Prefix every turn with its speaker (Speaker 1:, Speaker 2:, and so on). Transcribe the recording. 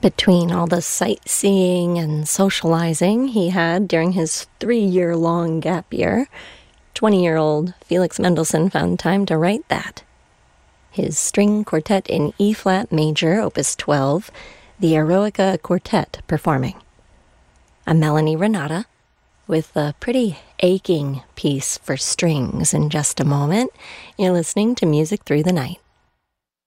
Speaker 1: Between all the sightseeing and socializing he had during his 3-year-long gap year, 20-year-old Felix Mendelssohn found time to write that. His string quartet in E-flat major, opus 12, the Eroica Quartet performing. I'm Melanie Renata, with a pretty aching piece for strings in just a moment. You're listening to Music Through the Night.